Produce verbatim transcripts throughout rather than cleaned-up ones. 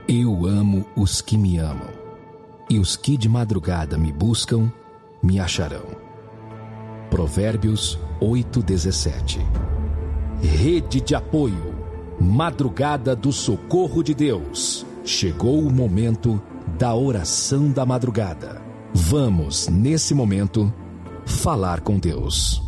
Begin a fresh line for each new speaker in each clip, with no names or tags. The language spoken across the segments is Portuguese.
Eu amo os que me amam, e os que de madrugada me buscam, me acharão. Provérbios oito, dezessete. Rede de apoio, madrugada do socorro de Deus. Chegou o momento da oração da madrugada. Vamos, nesse momento, falar com Deus.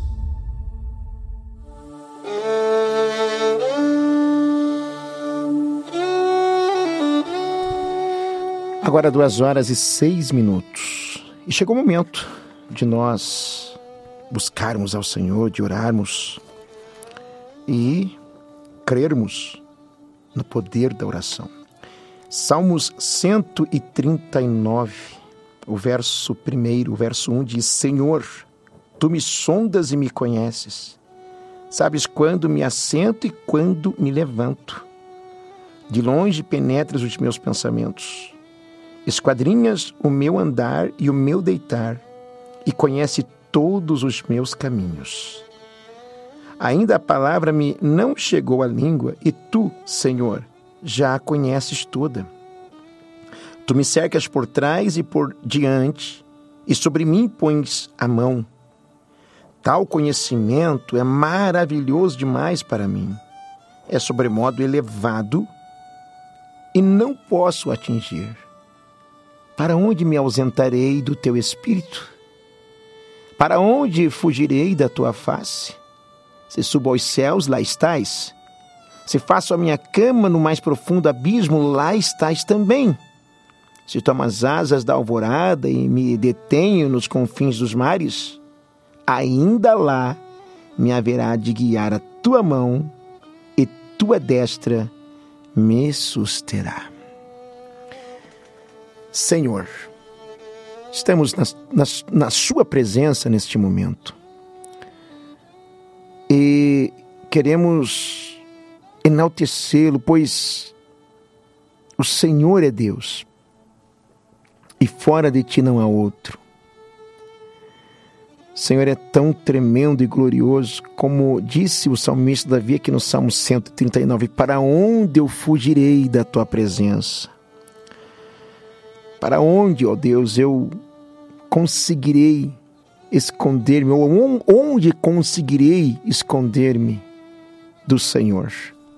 Agora duas horas e seis minutos. E chegou o momento de nós buscarmos ao Senhor, de orarmos e crermos no poder da oração. Salmos cento e trinta e nove, o verso primeiro, o verso um diz: Senhor, Tu me sondas e me conheces. Sabes quando me assento e quando me levanto. De longe penetras os meus pensamentos. Esquadrinhas o meu andar e o meu deitar, e conhece todos os meus caminhos. Ainda a palavra me não chegou à língua, e Tu, Senhor, já a conheces toda. Tu me cercas por trás e por diante, e sobre mim pões a mão. Tal conhecimento é maravilhoso demais para mim. É sobremodo elevado e não posso atingir. Para onde me ausentarei do Teu Espírito? Para onde fugirei da Tua face? Se subo aos céus, lá estás. Se faço a minha cama no mais profundo abismo, lá estás também. Se tomo as asas da alvorada e me detenho nos confins dos mares, ainda lá me haverá de guiar a Tua mão e Tua destra me susterá. Senhor, estamos na, na, na Sua presença neste momento e queremos enaltecê-lo, pois o Senhor é Deus e fora de Ti não há outro. O Senhor é tão tremendo e glorioso, como disse o salmista Davi aqui no Salmo cento e trinta e nove: para onde eu fugirei da Tua presença? Para onde, ó Deus, eu conseguirei esconder-me, ou onde conseguirei esconder-me do Senhor?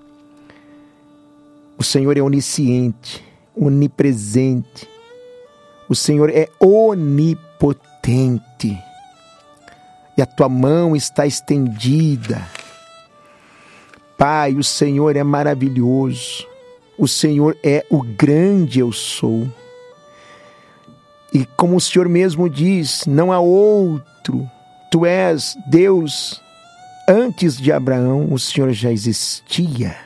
O Senhor é onisciente, onipresente. O Senhor é onipotente. E a Tua mão está estendida. Pai, o Senhor é maravilhoso. O Senhor é o grande eu sou. E como o Senhor mesmo diz, não há outro. Tu és Deus. Antes de Abraão, o Senhor já existia.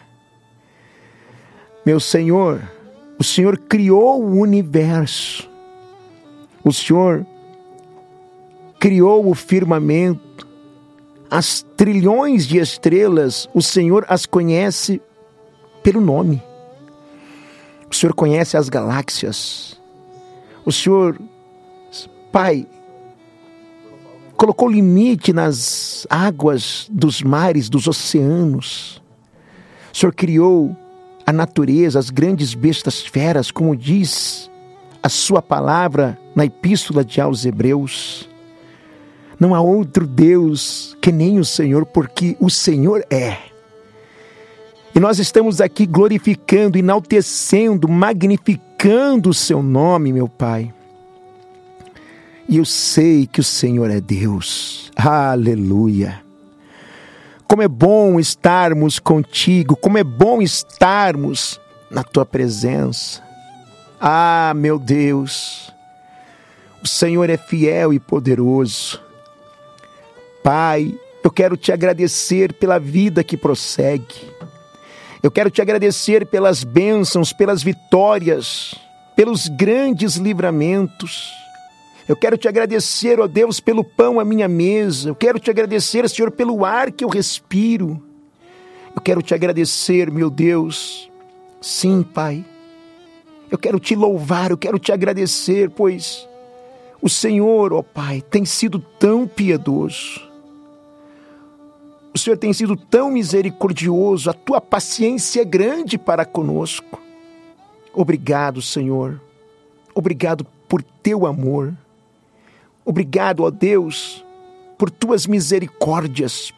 Meu Senhor, o Senhor criou o universo. O Senhor criou o firmamento. As trilhões de estrelas, o Senhor as conhece pelo nome. O Senhor conhece as galáxias. O Senhor, Pai, colocou limite nas águas dos mares, dos oceanos. O Senhor criou a natureza, as grandes bestas feras, como diz a Sua palavra na Epístola de aos Hebreus. Não há outro Deus que nem o Senhor, porque o Senhor é. E nós estamos aqui glorificando, enaltecendo, magnificando o Seu nome, meu Pai. E eu sei que o Senhor é Deus. Aleluia. Como é bom estarmos contigo, como é bom estarmos na Tua presença. Ah, meu Deus, o Senhor é fiel e poderoso. Pai, eu quero Te agradecer pela vida que prossegue. Eu quero Te agradecer pelas bênçãos, pelas vitórias, pelos grandes livramentos. Eu quero Te agradecer, ó Deus, pelo pão à minha mesa. Eu quero Te agradecer, Senhor, pelo ar que eu respiro. Eu quero Te agradecer, meu Deus. Sim, Pai. Eu quero Te louvar, eu quero Te agradecer, pois o Senhor, ó Pai, tem sido tão piedoso. O Senhor tem sido tão misericordioso, a Tua paciência é grande para conosco. Obrigado, Senhor. Obrigado por teu amor. Obrigado, ó Deus, por tuas misericórdias.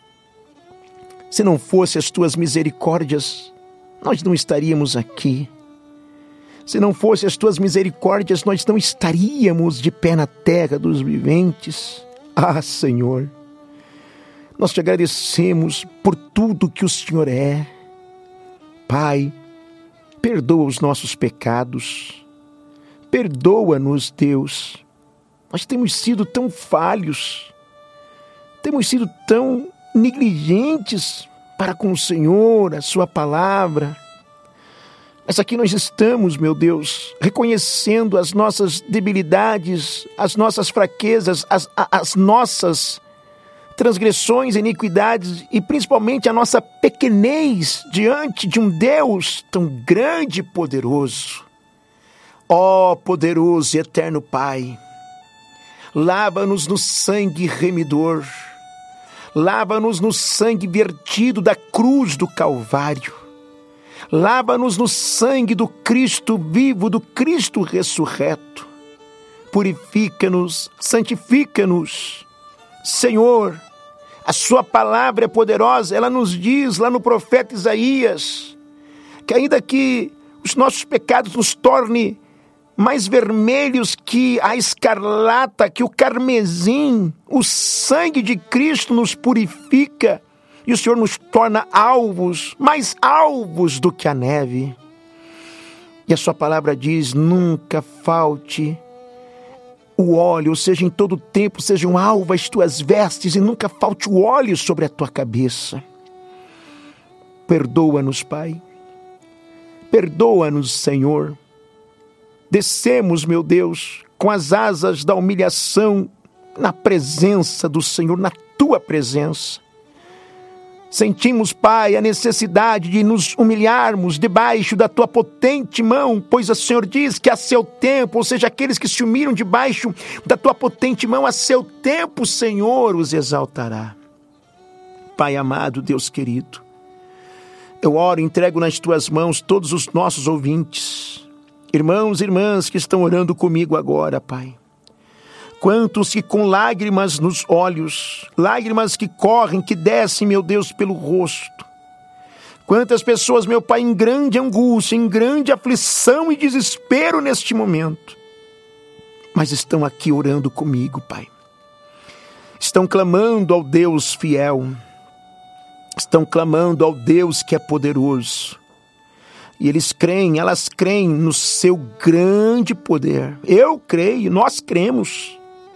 Se não fossem as tuas misericórdias, nós não estaríamos aqui. Se não fossem as tuas misericórdias, nós não estaríamos de pé na terra dos viventes. Ah, Senhor, nós te agradecemos por tudo que o Senhor é. Pai, perdoa os nossos pecados. Perdoa-nos, Deus. Nós temos sido tão falhos, temos sido tão negligentes para com o Senhor, a sua palavra. Mas aqui nós estamos, meu Deus, reconhecendo as nossas debilidades, as nossas fraquezas, as, as nossas transgressões, iniquidades e principalmente a nossa pequenez diante de um Deus tão grande e poderoso. Ó poderoso e eterno Pai, lava-nos no sangue remidor, lava-nos no sangue vertido da cruz do Calvário, lava-nos no sangue do Cristo vivo, do Cristo ressurreto, purifica-nos, santifica-nos. Senhor, a sua palavra é poderosa, ela nos diz lá no profeta Isaías, que ainda que os nossos pecados nos tornem mais vermelhos que a escarlata, que o carmesim, o sangue de Cristo nos purifica e o Senhor nos torna alvos, mais alvos do que a neve. E a sua palavra diz, nunca falte o óleo, ou seja, em todo tempo sejam alvas as tuas vestes e nunca falte o óleo sobre a tua cabeça. Perdoa-nos, Pai. Perdoa-nos, Senhor. Descemos, meu Deus, com as asas da humilhação na presença do Senhor, na tua presença. Sentimos, Pai, a necessidade de nos humilharmos debaixo da tua potente mão, pois o Senhor diz que a seu tempo, ou seja, aqueles que se humilham debaixo da tua potente mão, a seu tempo o Senhor os exaltará. Pai amado, Deus querido, eu oro e entrego nas tuas mãos todos os nossos ouvintes, irmãos e irmãs que estão orando comigo agora, Pai. Quantos que com lágrimas nos olhos, lágrimas que correm, que descem, meu Deus, pelo rosto. Quantas pessoas, meu Pai, em grande angústia, em grande aflição e desespero neste momento. Mas estão aqui orando comigo, Pai. Estão clamando ao Deus fiel. Estão clamando ao Deus que é poderoso. E eles creem, elas creem no seu grande poder. Eu creio, nós cremos.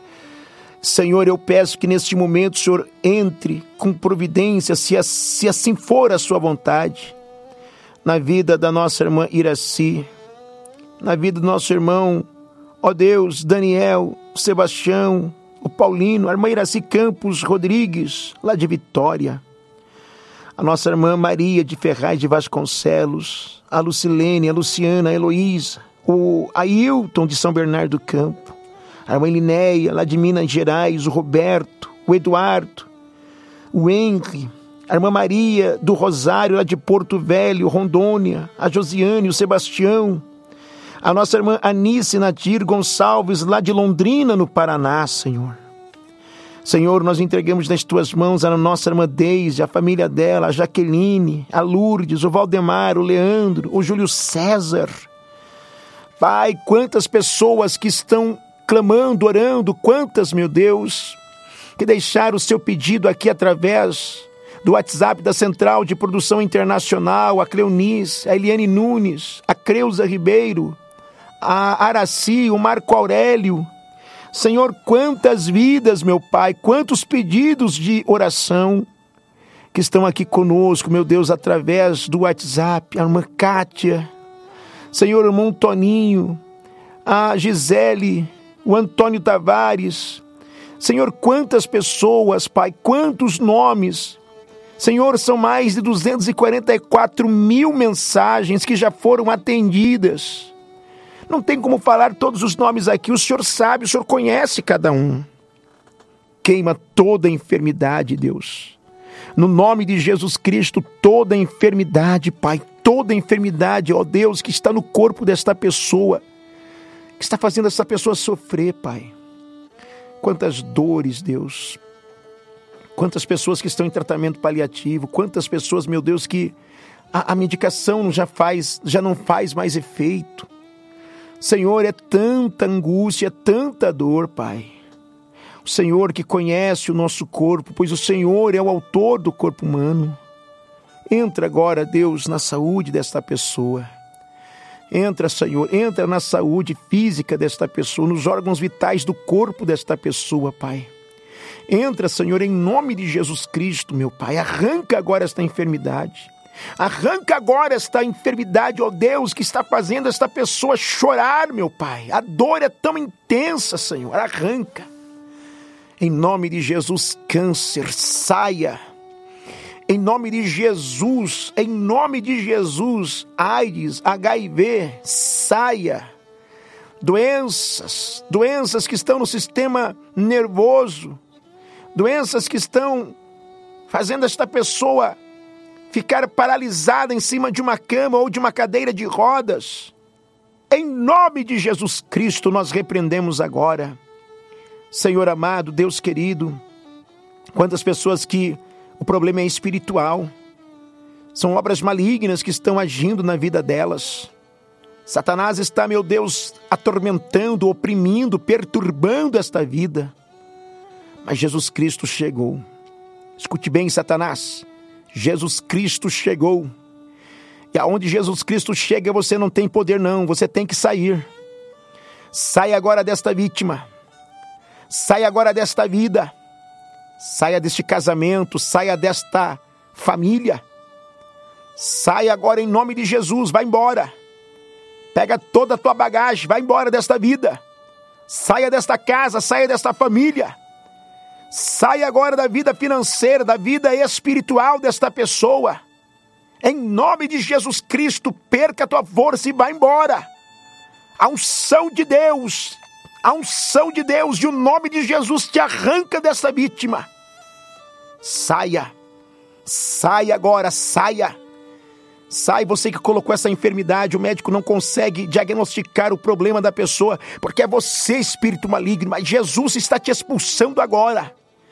Senhor, eu peço que neste momento o Senhor entre com providência, se assim for a sua vontade, na vida da nossa irmã Iraci, na vida do nosso irmão, ó Deus, Daniel, Sebastião, o Paulino, a irmã Iraci Campos Rodrigues, lá de Vitória, a nossa irmã Maria de Ferraz de Vasconcelos, a Lucilene, a Luciana, a Heloísa, o Ailton de São Bernardo do Campo, a irmã Linéia, lá de Minas Gerais, o Roberto, o Eduardo, o Henry, a irmã Maria do Rosário, lá de Porto Velho, Rondônia, a Josiane, o Sebastião, a nossa irmã Anice Nadir Gonçalves, lá de Londrina, no Paraná, Senhor. Senhor, nós entregamos nas tuas mãos a nossa irmã Deise, a família dela, a Jaqueline, a Lourdes, o Valdemar, o Leandro, o Júlio César. Pai, quantas pessoas que estão clamando, orando, quantas, meu Deus, que deixaram o seu pedido aqui através do WhatsApp da Central de Produção Internacional, a Cleonice, a Eliane Nunes, a Creuza Ribeiro, a Araci, o Marco Aurélio. Senhor, quantas vidas, meu Pai, quantos pedidos de oração que estão aqui conosco, meu Deus, através do WhatsApp, a irmã Kátia, Senhor, o irmão Toninho, a Gisele, o Antônio Tavares. Senhor, quantas pessoas, Pai, quantos nomes. Senhor, são mais de duzentos e quarenta e quatro mil mensagens que já foram atendidas. Não tem como falar todos os nomes aqui, o Senhor sabe, o Senhor conhece cada um. Queima toda a enfermidade, Deus. No nome de Jesus Cristo, toda a enfermidade, Pai, toda a enfermidade, ó Deus, que está no corpo desta pessoa, que está fazendo essa pessoa sofrer, Pai. Quantas dores, Deus. Quantas pessoas que estão em tratamento paliativo, quantas pessoas, meu Deus, que a, a medicação já, faz, já não faz mais efeito. Senhor, é tanta angústia, tanta dor, Pai. O Senhor que conhece o nosso corpo, pois o Senhor é o autor do corpo humano. Entra agora, Deus, na saúde desta pessoa. Entra, Senhor, entra na saúde física desta pessoa, nos órgãos vitais do corpo desta pessoa, Pai. Entra, Senhor, em nome de Jesus Cristo, meu Pai. Arranca agora esta enfermidade. Arranca agora esta enfermidade, ó Deus, que está fazendo esta pessoa chorar, meu Pai. A dor é tão intensa, Senhor. Arranca. Em nome de Jesus, câncer, saia. Em nome de Jesus, em nome de Jesus, AIDS, H I V, saia. Doenças, doenças que estão no sistema nervoso, doenças que estão fazendo esta pessoa ficar paralisada em cima de uma cama ou de uma cadeira de rodas. Em nome de Jesus Cristo, nós repreendemos agora. Senhor amado, Deus querido, quantas pessoas que o problema é espiritual, são obras malignas que estão agindo na vida delas. Satanás está, meu Deus, atormentando, oprimindo, perturbando esta vida. Mas Jesus Cristo chegou. Escute bem, Satanás. Jesus Cristo chegou. E aonde Jesus Cristo chega, você não tem poder não, você tem que sair. Saia agora desta vítima. Saia agora desta vida. Saia deste casamento, saia desta família. Saia agora em nome de Jesus, vai embora. Pega toda a tua bagagem, vai embora desta vida. Saia desta casa, saia desta família. Saia agora da vida financeira, da vida espiritual desta pessoa. Em nome de Jesus Cristo, perca a tua força e vai embora. A unção de Deus, a unção de Deus e o nome de Jesus te arranca dessa vítima. Saia, saia agora, saia. Sai, você que colocou essa enfermidade, o médico não consegue diagnosticar o problema da pessoa, porque é você, espírito maligno, mas Jesus está te expulsando agora.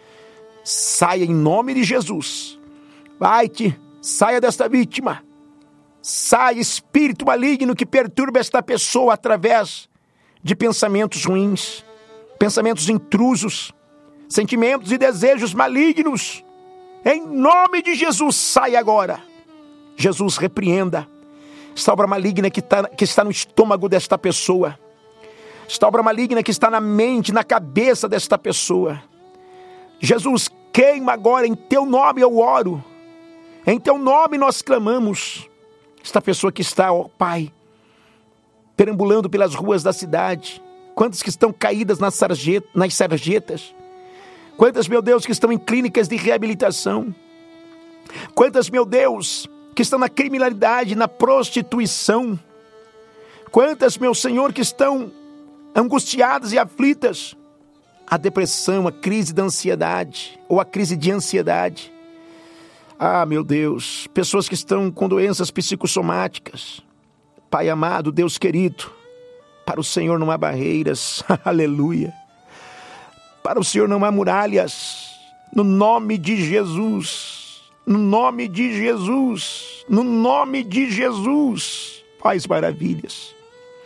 Saia em nome de Jesus. Vai-te, saia desta vítima. Saia, espírito maligno que perturba esta pessoa através de pensamentos ruins, pensamentos intrusos, sentimentos e desejos malignos. Em nome de Jesus, saia agora. Jesus, repreenda esta obra maligna que, tá, que está no estômago desta pessoa. Esta obra maligna que está na mente, na cabeça desta pessoa. Jesus, queima agora, em teu nome eu oro. Em teu nome nós clamamos. Esta pessoa que está, ó Pai, perambulando pelas ruas da cidade. Quantas que estão caídas nas, sarjeta, nas sarjetas. Quantas, meu Deus, que estão em clínicas de reabilitação. Quantas, meu Deus, que estão na criminalidade, na prostituição. Quantas, meu Senhor, que estão angustiadas e aflitas. A depressão, a crise da ansiedade, ou a crise de ansiedade. Ah, meu Deus, pessoas que estão com doenças psicossomáticas. Pai amado, Deus querido, para o Senhor não há barreiras, aleluia. Para o Senhor não há muralhas, no nome de Jesus, no nome de Jesus, no nome de Jesus, faz maravilhas,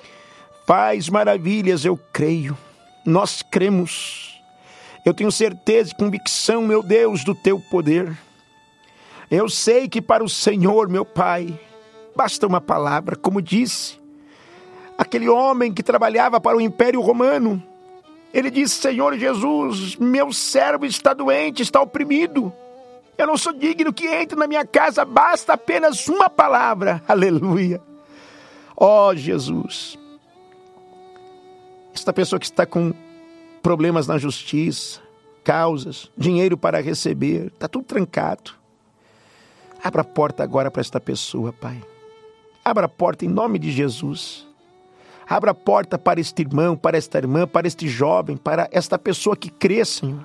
faz maravilhas, eu creio, nós cremos, eu tenho certeza e convicção, meu Deus, do teu poder. Eu sei que para o Senhor, meu Pai, basta uma palavra, como disse aquele homem que trabalhava para o Império Romano. Ele disse: Senhor Jesus, meu servo está doente, está oprimido. Eu não sou digno que entre na minha casa, basta apenas uma palavra. Aleluia. Ó Jesus, esta pessoa que está com problemas na justiça, causas, dinheiro para receber, está tudo trancado. Abra a porta agora para esta pessoa, Pai. Abra a porta em nome de Jesus. Abra a porta para este irmão, para esta irmã, para este jovem, para esta pessoa que crê, Senhor.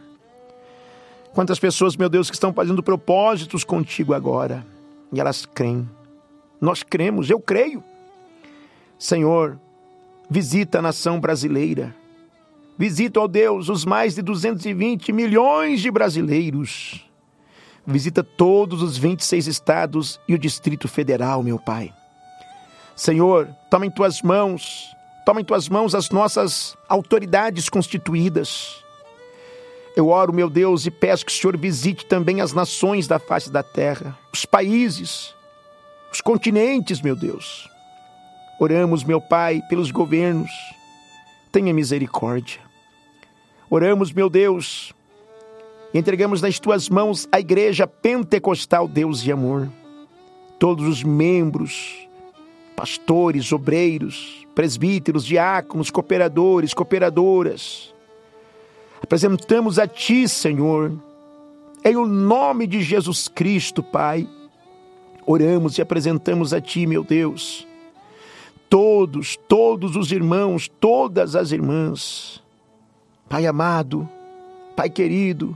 Quantas pessoas, meu Deus, que estão fazendo propósitos contigo agora. E elas creem. nós cremos, eu creio. Senhor, visita a nação brasileira. Visita, ó Deus, os mais de duzentos e vinte milhões de brasileiros. Visita todos os vinte e seis estados e o Distrito Federal, meu Pai. Senhor, toma em tuas mãos, toma em tuas mãos as nossas autoridades constituídas. Eu oro, meu Deus, e peço que o Senhor visite também as nações da face da terra, os países, os continentes, meu Deus. Oramos, meu Pai, pelos governos. Tenha misericórdia. Oramos, meu Deus, e entregamos nas tuas mãos a igreja pentecostal, Deus e amor. Todos os membros, pastores, obreiros, presbíteros, diáconos, cooperadores, cooperadoras. Apresentamos a Ti, Senhor, em o nome de Jesus Cristo, Pai. Oramos e apresentamos a Ti, meu Deus, todos, todos os irmãos, todas as irmãs. Pai amado, Pai querido,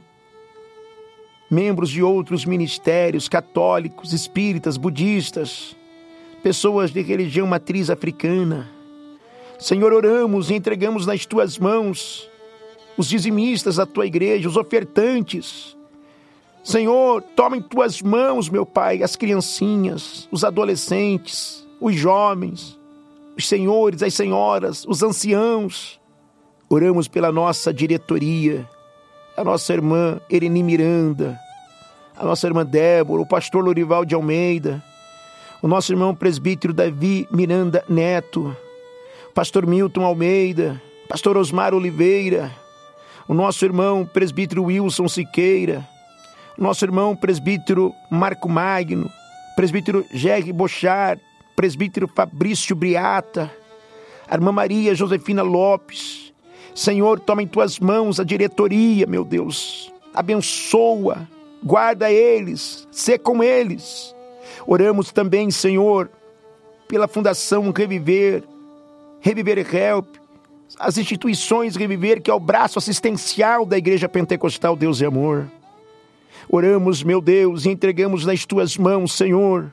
membros de outros ministérios, católicos, espíritas, budistas, pessoas de religião matriz africana. Senhor, oramos e entregamos nas Tuas mãos os dizimistas da Tua igreja, os ofertantes. Senhor, toma em Tuas mãos, meu Pai, as criancinhas, os adolescentes, os jovens, os senhores, as senhoras, os anciãos. Oramos pela nossa diretoria, a nossa irmã Ereni Miranda, a nossa irmã Débora, o pastor Lorival de Almeida, o nosso irmão presbítero Davi Miranda Neto, o pastor Milton Almeida, pastor Osmar Oliveira, o nosso irmão presbítero Wilson Siqueira, o nosso irmão presbítero Marco Magno, presbítero Jerry Bochar, presbítero Fabrício Briata, a irmã Maria Josefina Lopes. Senhor, toma em Tuas mãos a diretoria, meu Deus. Abençoa, guarda eles, sê com eles. Oramos também, Senhor, pela Fundação Reviver, Reviver Help, as instituições Reviver, que é o braço assistencial da Igreja Pentecostal Deus e Amor. Oramos, meu Deus, e entregamos nas Tuas mãos, Senhor,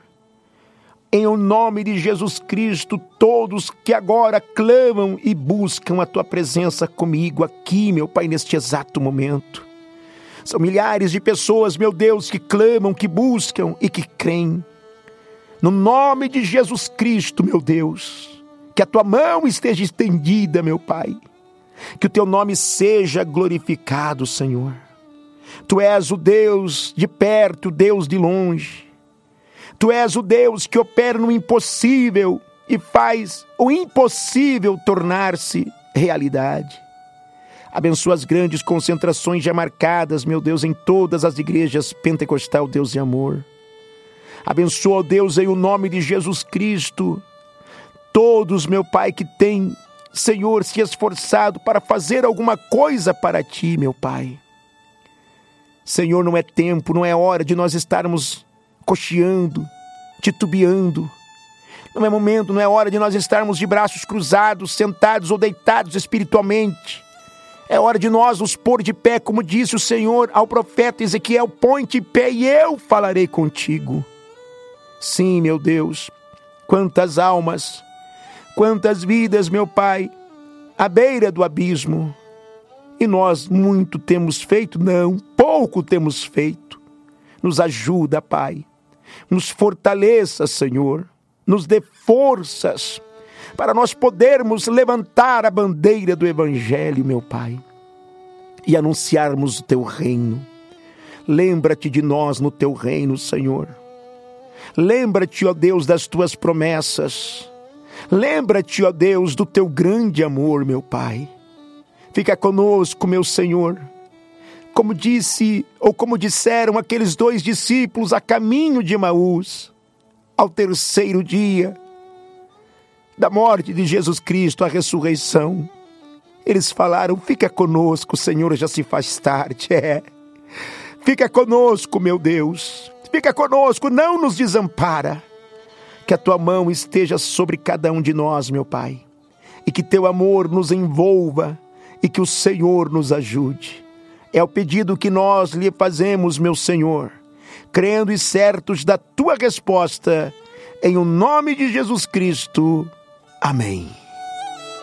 em o nome de Jesus Cristo, todos que agora clamam e buscam a Tua presença comigo aqui, meu Pai, neste exato momento. São milhares de pessoas, meu Deus, que clamam, que buscam e que creem. No nome de Jesus Cristo, meu Deus, que a Tua mão esteja estendida, meu Pai. Que o Teu nome seja glorificado, Senhor. Tu és o Deus de perto, o Deus de longe. Tu és o Deus que opera no impossível e faz o impossível tornar-se realidade. Abençoa as grandes concentrações já marcadas, meu Deus, em todas as igrejas pentecostal, Deus e Amor. Abençoa, Deus, em o nome de Jesus Cristo, todos, meu Pai, que têm, Senhor, se esforçado para fazer alguma coisa para Ti, meu Pai. Senhor, não é tempo, não é hora de nós estarmos cocheando, titubeando. Não é momento, não é hora de nós estarmos de braços cruzados, sentados ou deitados espiritualmente. É hora de nós nos pôr de pé, como disse o Senhor ao profeta Ezequiel: põe-te em pé e eu falarei contigo. Sim, meu Deus, quantas almas, quantas vidas, meu Pai, à beira do abismo. E nós muito temos feito? Não, pouco temos feito. Nos ajuda, Pai. Nos fortaleça, Senhor. Nos dê forças para nós podermos levantar a bandeira do Evangelho, meu Pai, e anunciarmos o Teu reino. Lembra-te de nós no Teu reino, Senhor. Lembra-te, ó Deus, das Tuas promessas. Lembra-te, ó Deus, do Teu grande amor, meu Pai. Fica conosco, meu Senhor. Como disse, ou como disseram aqueles dois discípulos a caminho de Emaús, ao terceiro dia da morte de Jesus Cristo, a ressurreição, eles falaram: fica conosco, Senhor, já se faz tarde. É. Fica conosco, meu Deus, fica conosco, não nos desampara. Que a Tua mão esteja sobre cada um de nós, meu Pai, e que Teu amor nos envolva, e que o Senhor nos ajude. É o pedido que nós lhe fazemos, meu Senhor, crendo e certos da Tua resposta, em o nome de Jesus Cristo. Amém.